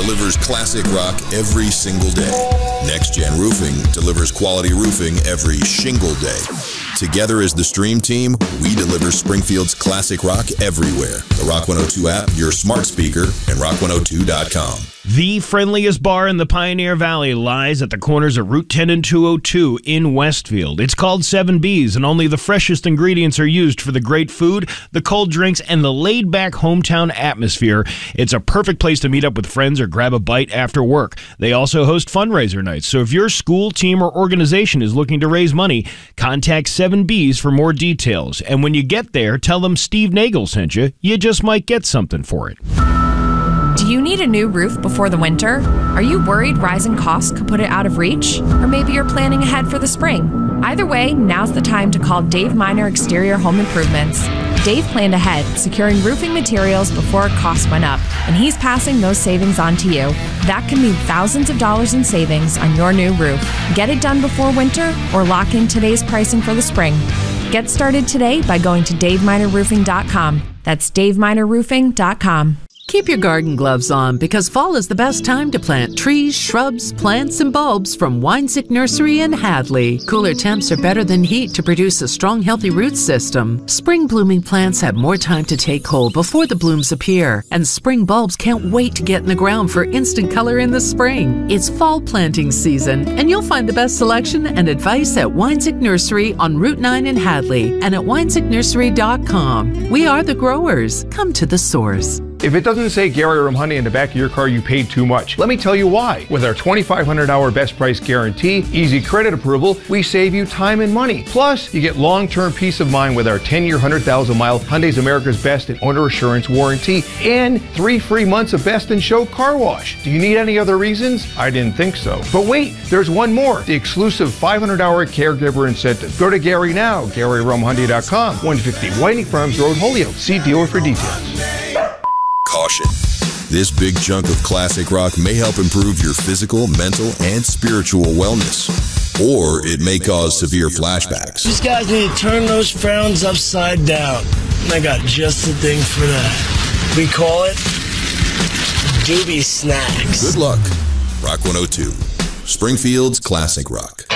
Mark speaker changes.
Speaker 1: delivers classic rock every single day. Next Gen Roofing delivers quality roofing every shingle day. Together as the Stream Team, we deliver Springfield's classic rock everywhere. The Rock 102 app, your smart speaker, and rock102.com.
Speaker 2: The friendliest bar in the Pioneer Valley lies at the corners of Route 10 and 202 in Westfield. It's called 7B's, and only the freshest ingredients are used for the great food, the cold drinks, and the laid-back hometown atmosphere. It's a perfect place to meet up with friends or grab a bite after work. They also host fundraiser nights, so if your school, team, or organization is looking to raise money, contact 7B's for more details. And when you get there, tell them Steve Nagel sent you. You just might get something for it.
Speaker 3: Do you need a new roof before the winter? Are you worried rising costs could put it out of reach? Or maybe you're planning ahead for the spring? Either way, now's the time to call Dave Miner Exterior Home Improvements. Dave planned ahead, securing roofing materials before costs went up, and he's passing those savings on to you. That can mean thousands of dollars in savings on your new roof. Get it done before winter or lock in today's pricing for the spring. Get started today by going to DaveMinerRoofing.com. That's DaveMinerRoofing.com.
Speaker 4: Keep your garden gloves on because fall is the best time to plant trees, shrubs, plants, and bulbs from Weinzick Nursery in Hadley. Cooler temps are better than heat to produce a strong, healthy root system. Spring blooming plants have more time to take hold before the blooms appear, and spring bulbs can't wait to get in the ground for instant color in the spring. It's fall planting season, and you'll find the best selection and advice at Weinzick Nursery on Route 9 in Hadley and at WeinzickNursery.com. We are the growers. Come to the source.
Speaker 5: If it doesn't say Gary Rum Honey in the back of your car, you paid too much. Let me tell you why. With our 2,500-hour best price guarantee, easy credit approval, we save you time and money. Plus, you get long-term peace of mind with our 10-year, 100,000-mile Hyundai's America's Best and Owner Assurance warranty and 3 free months of Best in Show car wash. Do you need any other reasons? I didn't think so. But wait, there's one more. The exclusive 500-hour caregiver incentive. Go to Gary now, GaryRumHundy.com, 150 Whiting Farms Road, Holyoke. See dealer for details.
Speaker 1: Caution. This big chunk of classic rock may help improve your physical, mental, and spiritual wellness. Or it may cause severe flashbacks.
Speaker 6: These guys need to turn those frowns upside down. And I got just the thing for that. We call it Doobie Snacks.
Speaker 1: Good luck. Rock 102. Springfield's classic rock.